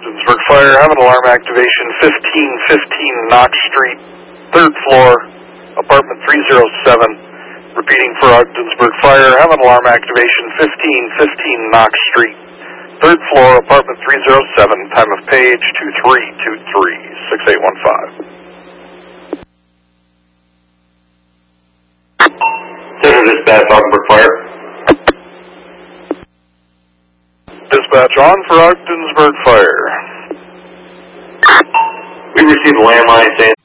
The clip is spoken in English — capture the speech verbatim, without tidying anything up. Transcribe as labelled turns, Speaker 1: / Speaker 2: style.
Speaker 1: Ogdensburg Fire, have an alarm activation, fifteen fifteen Knox Street, third floor, apartment three oh seven. Repeating for Ogdensburg Fire, have an alarm activation, fifteen fifteen Knox Street, third floor, apartment three oh seven, time of page two three two three, six eight one five.
Speaker 2: Center Dispatch, Ogdensburg Fire.
Speaker 1: Dispatch on for Ogdensburg Fire.
Speaker 2: We received a landline saying